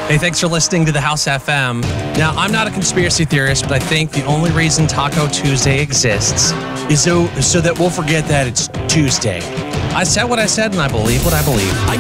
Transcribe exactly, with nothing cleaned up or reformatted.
Hey, thanks for listening to the House F M. Now, I'm not a conspiracy theorist, but I think the only reason Taco Tuesday exists is so, so that we'll forget that it's Tuesday. I said what I said, and I believe what I believe. I